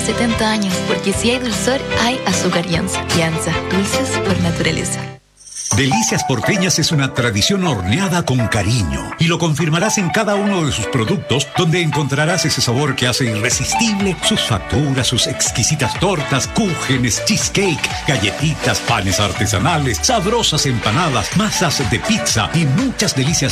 70 años, porque si hay dulzor, hay azúcar Yanza. Yanza, dulces por naturaleza. Delicias Porteñas es una tradición horneada con cariño y lo confirmarás en cada uno de sus productos, donde encontrarás ese sabor que hace irresistible sus facturas, sus exquisitas tortas, cúgenes, cheesecake, galletitas, panes artesanales, sabrosas empanadas, masas de pizza y muchas delicias